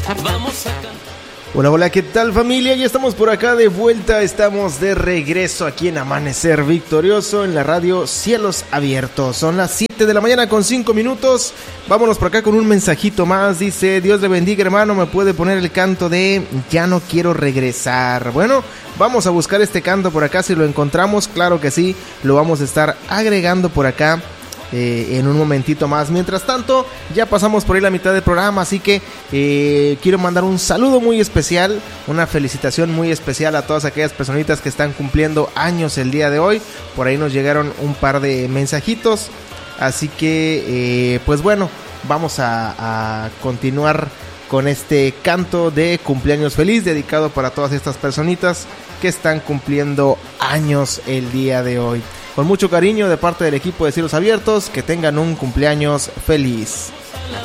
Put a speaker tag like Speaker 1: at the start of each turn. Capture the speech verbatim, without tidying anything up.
Speaker 1: Vamos a cantar.
Speaker 2: Hola, hola, ¿qué tal familia? Ya estamos por acá de vuelta, estamos de regreso aquí en Amanecer Victorioso en la radio Cielos Abiertos. Son las siete de la mañana con cinco minutos. Vámonos por acá con un mensajito más. Dice: Dios le bendiga, hermano, me puede poner el canto de Ya no quiero regresar. Bueno, vamos a buscar este canto por acá, si lo encontramos, claro que sí, lo vamos a estar agregando por acá Eh, en un momentito más. Mientras tanto, ya pasamos por ahí la mitad del programa, así que eh, quiero mandar un saludo muy especial, una felicitación muy especial a todas aquellas personitas que están cumpliendo años el día de hoy. Por ahí nos llegaron un par de mensajitos, así que eh, pues bueno, vamos a, a continuar con este canto de cumpleaños feliz dedicado para todas estas personitas que están cumpliendo años el día de hoy. Con mucho cariño de parte del equipo de Cielos Abiertos, que tengan un cumpleaños feliz.